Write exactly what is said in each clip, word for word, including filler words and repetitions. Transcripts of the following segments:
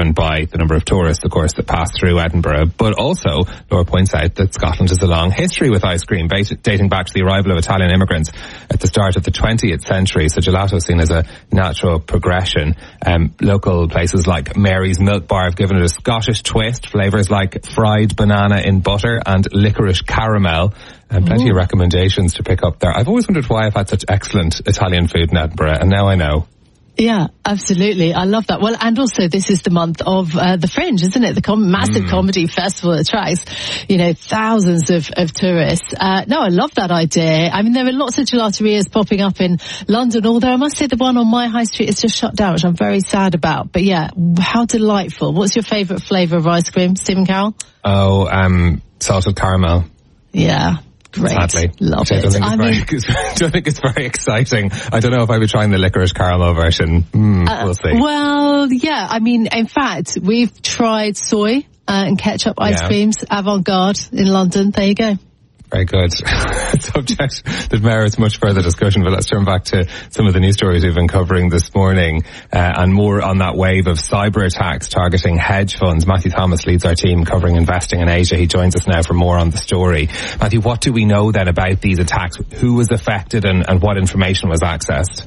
driven by the number of tourists, of course, that pass through Edinburgh. But also, Laura points out that Scotland has a long history with ice cream, dating back to the arrival of Italian immigrants at the start of the twentieth century. So gelato is seen as a natural progression. Um, local places like Mary's Milk Bar have given it a Scottish twist. Flavours like fried banana in butter and licorice caramel. And plenty Ooh. Of recommendations to pick up there. I've always wondered why I've had such excellent Italian food in Edinburgh, and now I know. Yeah, absolutely. I love that. Well, and also this is the month of uh, the Fringe, isn't it? The com- massive mm. comedy festival that attracts, you know, thousands of, of tourists. Uh, no, I love that idea. I mean, there are lots of gelaterias popping up in London, although I must say the one on my high street is just shut down, which I'm very sad about. But yeah, how delightful. What's your favourite flavour of ice cream, Stephen Carroll? Oh, um, salted caramel. Yeah. Great. Sadly. Love I don't it. think it's, I very, mean, don't think it's very exciting. I don't know if I would try the licorice caramel version. Mm, uh, we'll see. Well, yeah. I mean, in fact, we've tried soy uh, and ketchup ice yeah. creams, Avant-Garde in London. There you go. Very good. Subject that merits much further discussion, but let's turn back to some of the news stories we've been covering this morning, uh, and more on that wave of cyber attacks targeting hedge funds. Matthew Thomas leads our team covering investing in Asia. He joins us now for more on the story. Matthew, what do we know then about these attacks? Who was affected and, and what information was accessed?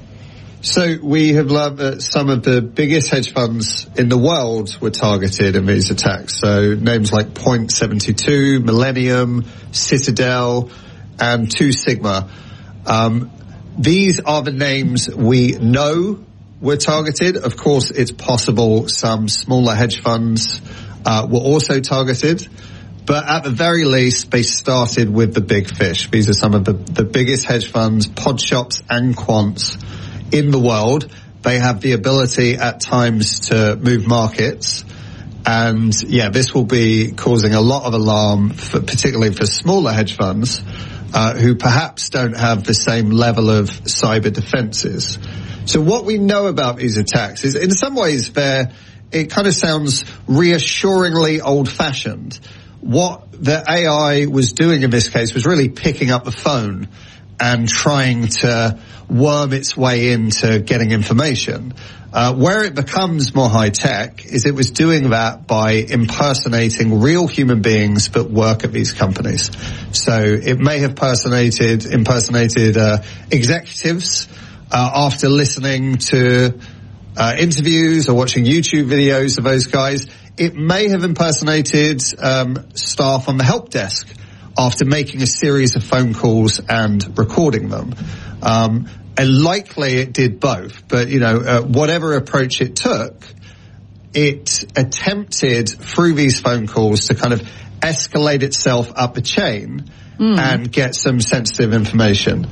So we have learned that some of the biggest hedge funds in the world were targeted in these attacks. So names like Point seventy-two, Millennium, Citadel, and Two Sigma. Um, these are the names we know were targeted. Of course, it's possible some smaller hedge funds uh, were also targeted. But at the very least, they started with the big fish. These are some of the, the biggest hedge funds, pod shops and quants in the world. They have the ability at times to move markets. And yeah, this will be causing a lot of alarm, for, particularly for smaller hedge funds, uh, who perhaps don't have the same level of cyber defenses. So what we know about these attacks is, in some ways, they're, it kind of sounds reassuringly old-fashioned. What the A I was doing in this case was really picking up the phone and trying to worm its way into getting information. Uh, where it becomes more high-tech is it was doing that by impersonating real human beings that work at these companies. So it may have personated, impersonated uh, executives uh, after listening to uh, interviews or watching YouTube videos of those guys. It may have impersonated um, staff on the help desk after making a series of phone calls and recording them. Um, and likely it did both, but, you know, uh, whatever approach it took, it attempted through these phone calls to kind of escalate itself up the chain mm. and get some sensitive information.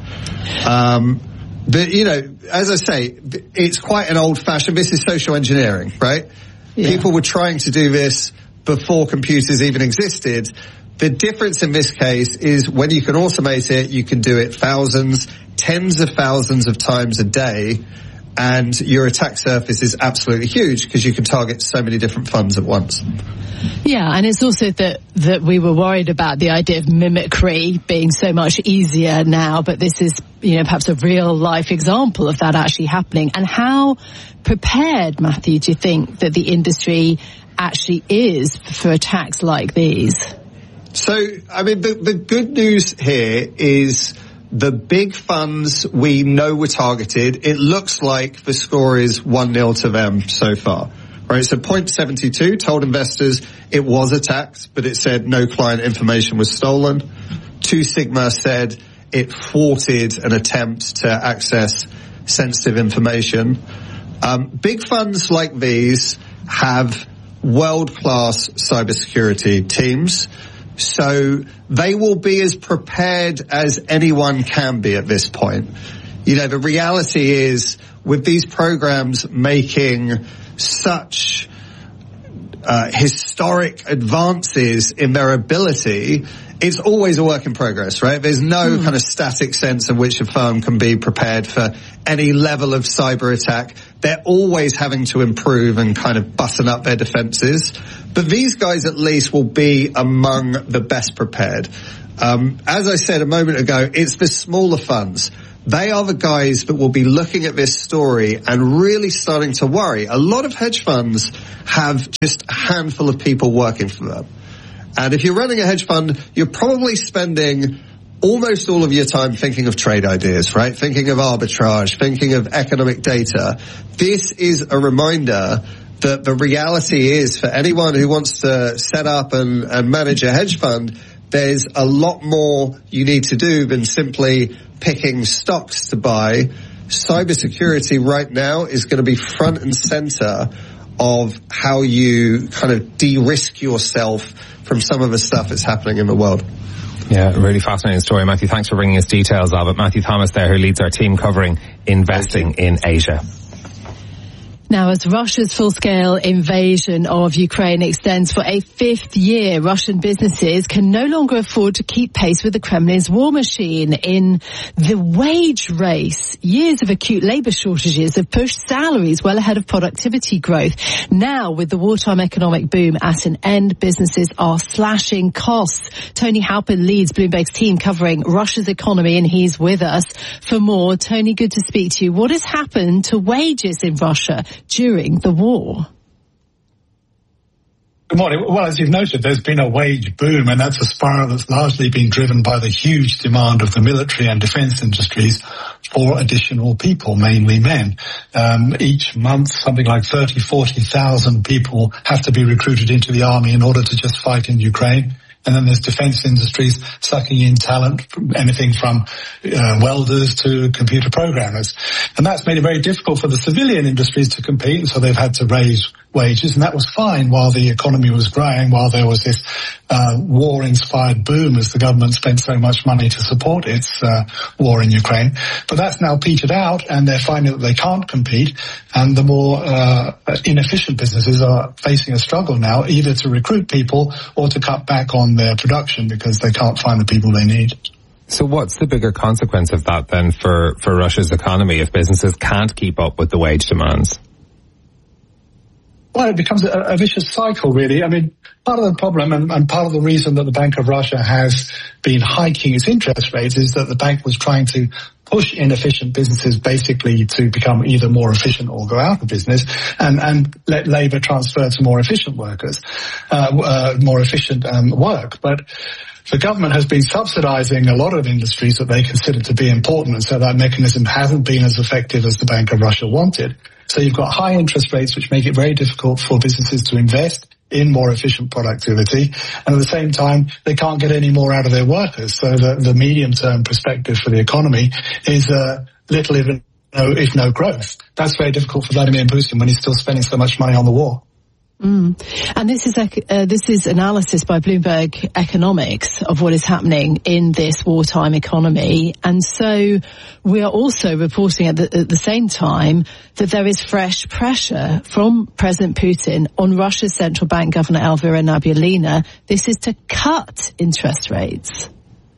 Um, but, you know, as I say, it's quite an old-fashioned, this is social engineering, right? Yeah. People were trying to do this before computers even existed. The difference in this case is when you can automate it, you can do it thousands, tens of thousands of times a day, and your attack surface is absolutely huge because you can target so many different funds at once. Yeah, and it's also that that we were worried about the idea of mimicry being so much easier now, but this is, you know, perhaps a real life example of that actually happening. And how prepared, Matthew, do you think that the industry actually is for attacks like these? So, I mean, the, the good news here is the big funds we know were targeted. It looks like the score is one nil to them so far. Right, so Point seventy-two told investors it was attacked, but it said no client information was stolen. Two Sigma said it thwarted an attempt to access sensitive information. Um, big funds like these have world-class cybersecurity teams, so they will be as prepared as anyone can be at this point. You know, the reality is, with these programs making such uh, historic advances in their ability, it's always a work in progress, right? There's no mm. kind of static sense in which a firm can be prepared for any level of cyber attack. They're always having to improve and kind of button up their defenses. But these guys at least will be among the best prepared. Um, as I said a moment ago, it's the smaller funds. they are the guys that will be looking at this story and really starting to worry. A lot of hedge funds have just a handful of people working for them. And if you're running a hedge fund, you're probably spending almost all of your time thinking of trade ideas, right? Thinking of arbitrage, thinking of economic data. This is a reminder that the reality is, for anyone who wants to set up and, and manage a hedge fund, there's a lot more you need to do than simply picking stocks to buy. Cybersecurity right now is going to be front and center of how you kind of de-risk yourself from some of the stuff that's happening in the world. Yeah, a really fascinating story, Matthew. Thanks for bringing us details of it. Matthew Thomas there, who leads our team covering investing in Asia. Now, as Russia's full-scale invasion of Ukraine extends for a fifth year, Russian businesses can no longer afford to keep pace with the Kremlin's war machine. In the wage race, years of acute labour shortages have pushed salaries well ahead of productivity growth. Now, with the wartime economic boom at an end, businesses are slashing costs. Tony Halpin leads Bloomberg's team covering Russia's economy, and he's with us for more. Tony, good to speak to you. What has happened to wages in Russia during the war? Good morning. Well, as you've noted, there's been a wage boom, and that's a spiral that's largely been driven by the huge demand of the military and defence industries for additional people, mainly men. Um, each month, something like thirty, forty thousand people have to be recruited into the army in order to just fight in Ukraine. And then there's defence industries sucking in talent, from anything from uh, welders to computer programmers. And that's made it very difficult for the civilian industries to compete, and so they've had to raise wages, and that was fine while the economy was growing, while there was this uh, war-inspired boom as the government spent so much money to support its uh, war in Ukraine. But that's now petered out, and they're finding that they can't compete, and the more uh, inefficient businesses are facing a struggle now, either to recruit people or to cut back on their production because they can't find the people they need. So what's the bigger consequence of that then for, for Russia's economy if businesses can't keep up with the wage demands? Well, it becomes a, a vicious cycle, really. I mean, part of the problem and, and part of the reason that the Bank of Russia has been hiking its interest rates is that the bank was trying to push inefficient businesses basically to become either more efficient or go out of business, and, and let labour transfer to more efficient workers, uh, uh, more efficient um, work. But the government has been subsidising a lot of industries that they consider to be important, and so that mechanism hasn't been as effective as the Bank of Russia wanted. So you've got high interest rates, which make it very difficult for businesses to invest in more efficient productivity. And at the same time, they can't get any more out of their workers. So the, the medium-term perspective for the economy is uh, little, even no, if no growth. That's very difficult for Vladimir Putin when he's still spending so much money on the war. Mm. And this is uh, this is analysis by Bloomberg Economics of what is happening in this wartime economy. And so we are also reporting at the, at the same time that there is fresh pressure from President Putin on Russia's central bank governor Elvira Nabiullina. This is to cut interest rates.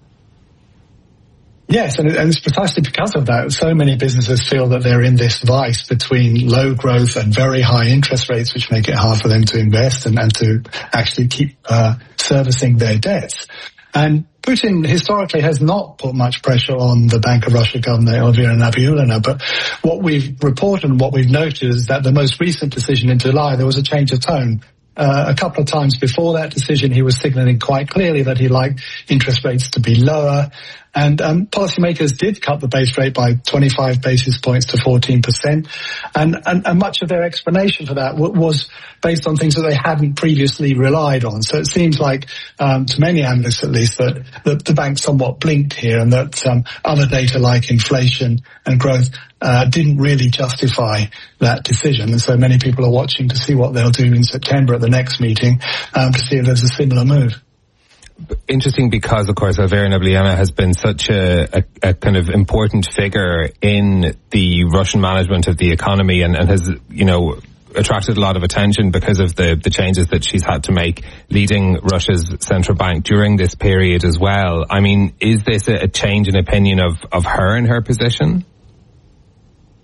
Yes, and it's precisely because of that. So many businesses feel that they're in this vice between low growth and very high interest rates, which make it hard for them to invest and, and to actually keep uh, servicing their debts. And Putin historically has not put much pressure on the Bank of Russia governor Elvira Nabiullina, but what we've reported and what we've noted is that the most recent decision in July, there was a change of tone. Uh, a couple of times before that decision, he was signalling quite clearly that he liked interest rates to be lower. And um, policymakers did cut the base rate by twenty-five basis points to fourteen percent. And, and, and much of their explanation for that w- was based on things that they hadn't previously relied on. So it seems like, um, to many analysts at least, that, that the bank somewhat blinked here, and that um, other data like inflation and growth uh, didn't really justify that decision. And so many people are watching to see what they'll do in September at the next meeting um, to see if there's a similar move. Interesting because, of course, Elvira Nabiullina has been such a, a, a kind of important figure in the Russian management of the economy, and, and has, you know, attracted a lot of attention because of the, the changes that she's had to make leading Russia's central bank during this period as well. I mean, is this a, a change in opinion of, of her and her position?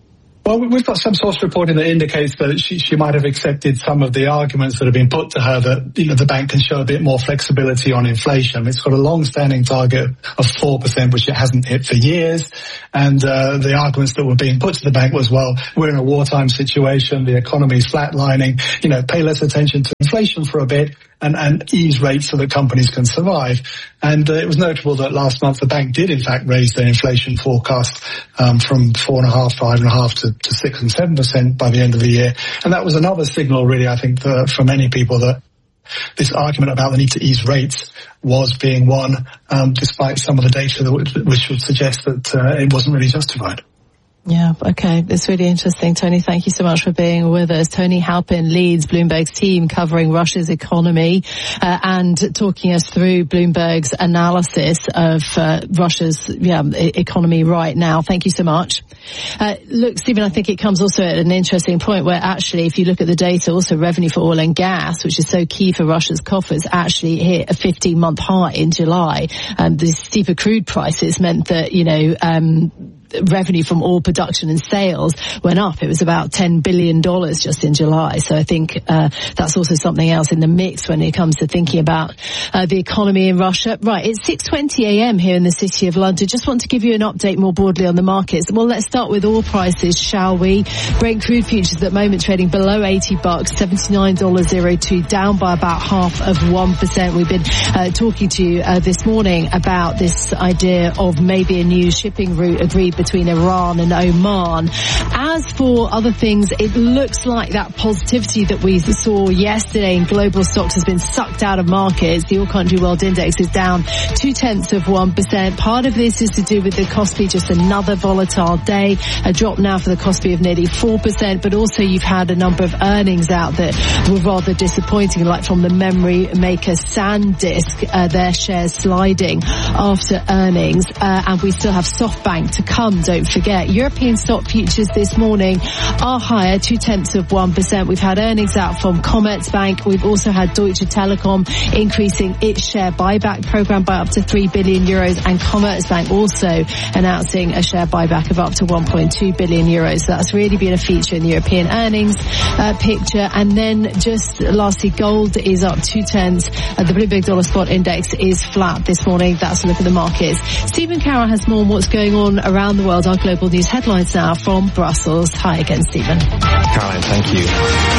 Well, we've got some source reporting that indicates that she, she might have accepted some of the arguments that have been put to her that, you know, the bank can show a bit more flexibility on inflation. It's got a long-standing target of four percent, which it hasn't hit for years. And uh, the arguments that were being put to the bank was, well, we're in a wartime situation, the economy's flatlining, you know, pay less attention to inflation for a bit and, and ease rates so that companies can survive. And uh, it was notable that last month the bank did, in fact, raise their inflation forecast um, from four and a half, five and a half to, to six and seven percent by the end of the year. And that was another signal, really, I think, for, for many people that this argument about the need to ease rates was being won, um, despite some of the data that would, which would suggest that uh, it wasn't really justified. Yeah, okay. It's really interesting. Tony, thank you so much for being with us. Tony Halpin leads Bloomberg's team covering Russia's economy uh, and talking us through Bloomberg's analysis of uh, Russia's yeah, e- economy right now. Thank you so much. Uh, look, Stephen, I think it comes also at an interesting point where actually if you look at the data, also revenue for oil and gas, which is so key for Russia's coffers, actually hit a fifteen-month high in July. And the steeper crude prices meant that, you know, um revenue from oil production and sales went up. It was about ten billion dollars just in July. So I think uh, that's also something else in the mix when it comes to thinking about uh, the economy in Russia. Right, it's six twenty a.m. here in the City of London. Just want to give you an update more broadly on the markets. Well, let's start with oil prices, shall we? Brent crude futures at the moment trading below eighty bucks, seventy-nine dollars oh two, down by about half of one percent. We've been uh, talking to you uh, this morning about this idea of maybe a new shipping route agreed between Iran and Oman. As for other things, it looks like that positivity that we saw yesterday in global stocks has been sucked out of markets. The All Country World Index is down two tenths of one percent. Part of this is to do with the Kospi, just another volatile day. A drop now for the Kospi of nearly four percent, but also you've had a number of earnings out that were rather disappointing, like from the memory maker SanDisk, uh, their shares sliding after earnings. Uh, and we still have SoftBank to come. Don't forget, European stock futures this morning are higher, two tenths of one percent. We've had earnings out from Commerzbank. We've also had Deutsche Telekom increasing its share buyback program by up to three billion euros, and Commerzbank also announcing a share buyback of up to one point two billion euros. So that's really been a feature in the European earnings uh, picture. And then just lastly, gold is up two tenths. Uh, the Bloomberg Dollar Spot Index is flat this morning. That's a look at the markets. Stephen Carroll has more on what's going on around the world. Our global news headlines now from Brussels. Hi again, Stephen. Caroline, thank you.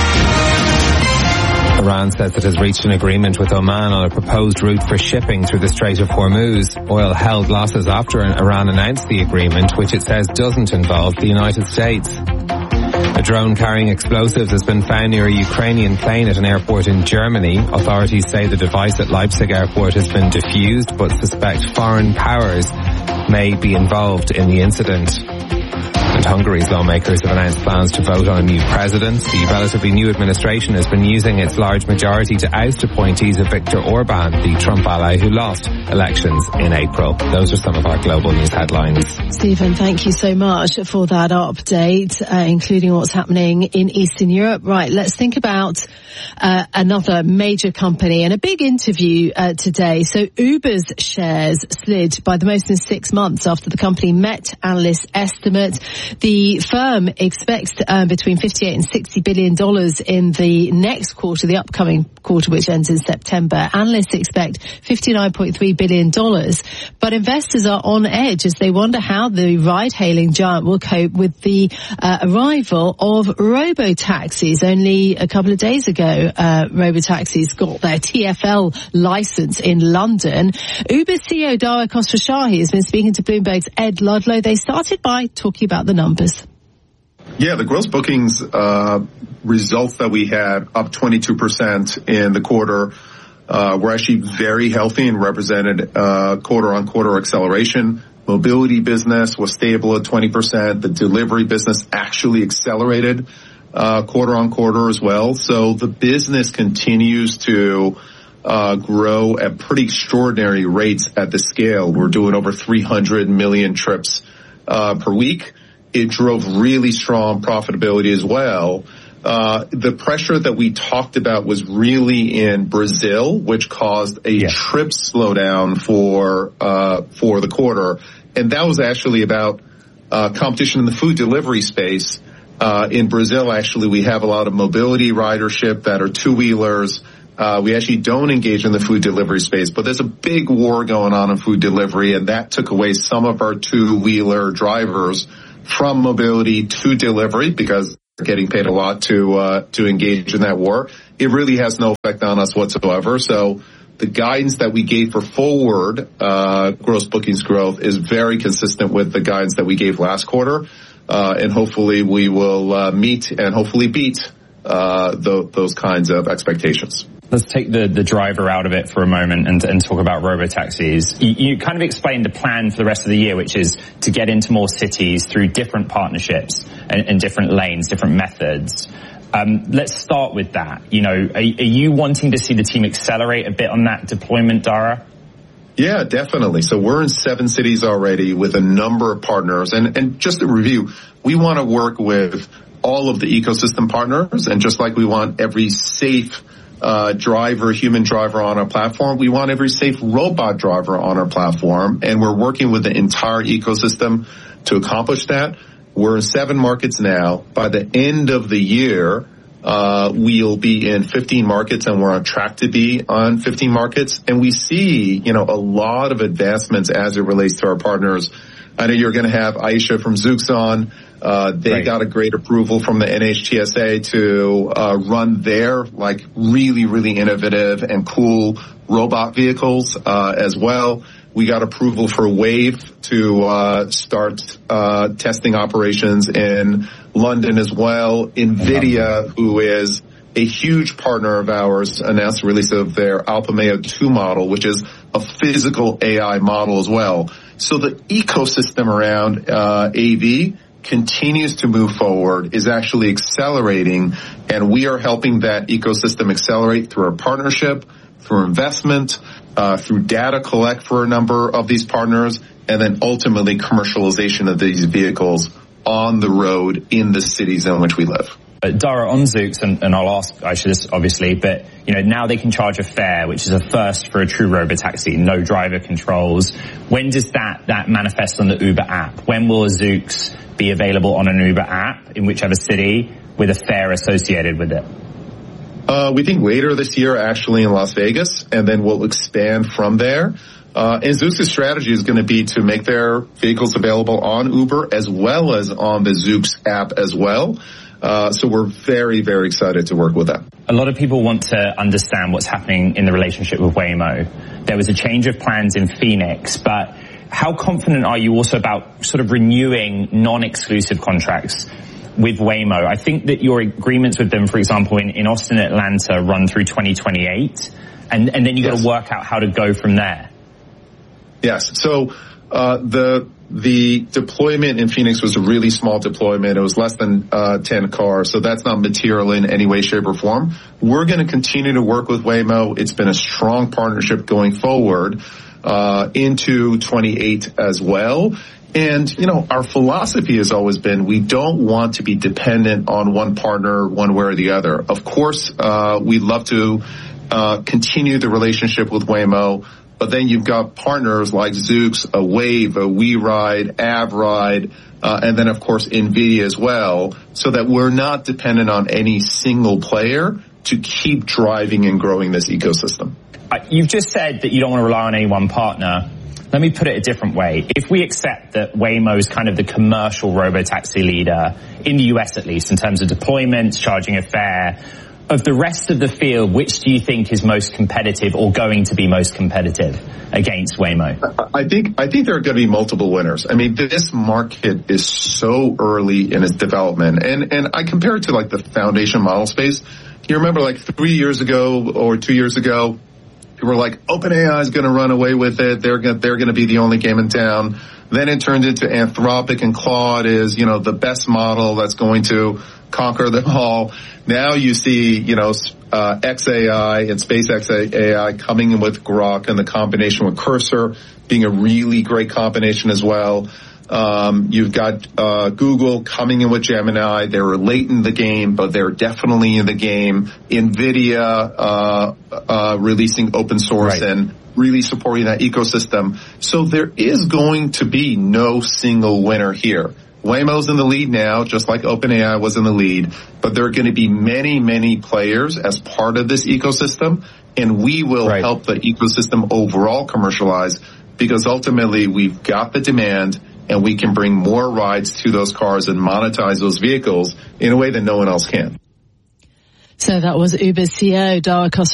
Iran says it has reached an agreement with Oman on a proposed route for shipping through the Strait of Hormuz. Oil held losses after Iran announced the agreement, which it says doesn't involve the United States. A drone carrying explosives has been found near a Ukrainian plane at an airport in Germany. Authorities say the device at Leipzig airport has been defused, but suspect foreign powers may be involved in the incident. And Hungary's lawmakers have announced plans to vote on a new president. The relatively new administration has been using its large majority to oust appointees of Viktor Orban, the Trump ally who lost elections in April. Those are some of our global news headlines. Stephen, thank you so much for that update, uh, including what's happening in Eastern Europe. Right, let's think about uh, another major company and a big interview uh, today. So Uber's shares slid by the most in six months after the company met analyst estimates. The firm expects to earn between fifty-eight and sixty billion dollars in the next quarter, the upcoming quarter, which ends in September. Analysts expect fifty-nine point three billion dollars, but investors are on edge as they wonder how the ride-hailing giant will cope with the uh, arrival of robo-taxis. Only a couple of days ago, uh, robo-taxis got their T F L license in London. Uber C E O Dara Khosrowshahi has been speaking to Bloomberg's Ed Ludlow. They started by talking about the numbers. Yeah, the gross bookings uh results that we had up twenty-two percent in the quarter uh were actually very healthy and represented uh quarter-on-quarter acceleration. Mobility business was stable at twenty percent. The delivery business actually accelerated uh quarter-on-quarter as well. So the business continues to uh grow at pretty extraordinary rates at the scale. We're doing over three hundred million trips uh per week. It drove really strong profitability as well. Uh, the pressure that we talked about was really in Brazil, which caused a yeah. trip slowdown for, uh, for the quarter. And that was actually about, uh, competition in the food delivery space. Uh, in Brazil, actually, we have a lot of mobility ridership that are two-wheelers. Uh, we actually don't engage in the food delivery space, but there's a big war going on in food delivery, and that took away some of our two-wheeler drivers from mobility to delivery because they're getting paid a lot to uh, to engage in that war. It really has no effect on us whatsoever. So the guidance that we gave for forward uh, gross bookings growth is very consistent with the guidance that we gave last quarter, uh, and hopefully we will uh, meet and hopefully beat uh, the, those kinds of expectations. Let's take the, the driver out of it for a moment and, and talk about robotaxis. You, you kind of explained the plan for the rest of the year, which is to get into more cities through different partnerships and, and different lanes, different methods. Um, let's start with that. You know, are, are you wanting to see the team accelerate a bit on that deployment, Dara? Yeah, definitely. So we're in seven cities already with a number of partners. And, and just to review, we want to work with all of the ecosystem partners. And just like we want every safe uh driver, human driver on our platform, we want every safe robot driver on our platform. And we're working with the entire ecosystem to accomplish that. We're in seven markets now. By the end of the year, uh we'll be in fifteen markets, and we're on track to be on fifteen markets. And we see, you know, a lot of advancements as it relates to our partners. I know you're going to have Aisha from Zoox on. Uh, they right. got a great approval from the N H T S A to uh, run their like really, really innovative and cool robot vehicles uh, as well. We got approval for Wave to uh, start uh, testing operations in London as well. NVIDIA, who is a huge partner of ours, announced the release of their Alpamayo two model, which is a physical A I model as well. So the ecosystem around uh, A V continues to move forward, is actually accelerating, and we are helping that ecosystem accelerate through our partnership, through investment, uh, through data collect for a number of these partners, and then ultimately commercialization of these vehicles on the road in the cities in which we live. Uh, Dara, on Zoox, and, and I'll ask Aisha this obviously, but you know, now they can charge a fare, which is a first for a true robotaxi, no driver controls. When does that, that manifest on the Uber app? When will Zoox be available on an Uber app in whichever city with a fare associated with it? Uh, we think later this year, actually in Las Vegas, and then we'll expand from there. Uh, and Zoox's strategy is going to be to make their vehicles available on Uber as well as on the Zoox app as well. Uh, so we're very, very excited to work with them. A lot of people want to understand what's happening in the relationship with Waymo. There was a change of plans in Phoenix, but how confident are you also about sort of renewing non-exclusive contracts with Waymo? I think that your agreements with them, for example, in, in Austin and Atlanta run through twenty twenty-eight, and, and then you've got yes. to work out how to go from there. Yes. So uh, the the deployment in Phoenix was a really small deployment. It was less than uh, ten cars, so that's not material in any way, shape, or form. We're going to continue to work with Waymo. It's been a strong partnership going forward uh into twenty-eight as well. And, you know, our philosophy has always been we don't want to be dependent on one partner one way or the other. Of course, uh we'd love to uh continue the relationship with Waymo, but then you've got partners like Zoox, a Wave, a WeRide, AvRide, uh, and then, of course, NVIDIA as well, so that we're not dependent on any single player to keep driving and growing this ecosystem. You've just said that you don't want to rely on any one partner. Let me put it a different way. If we accept that Waymo is kind of the commercial robotaxi leader, in the U S at least, in terms of deployments, charging a fare, of the rest of the field, which do you think is most competitive or going to be most competitive against Waymo? I think I think there are going to be multiple winners. I mean, this market is so early in its development. And, and I compare it to like the foundation model space. You remember like three years ago or two years ago, people were like, OpenAI is going to run away with it. They're going they're going to be the only game in town. Then it turned into Anthropic, and Claude is, you know, the best model that's going to conquer them all. Now you see, you know, uh, X A I and SpaceX A I coming in with Grok, and the combination with Cursor being a really great combination as well. Um, you've got uh, Google coming in with Gemini. They were late in the game, but they're definitely in the game. NVIDIA uh, uh, releasing open source right. and really supporting that ecosystem. So there is going to be no single winner here. Waymo's in the lead now, just like OpenAI was in the lead, but there are going to be many, many players as part of this ecosystem, and we will right. help the ecosystem overall commercialize, because ultimately we've got the demand and we can bring more rides to those cars and monetize those vehicles in a way that no one else can. So that was Uber's C E O, Dara Khosrowshahi.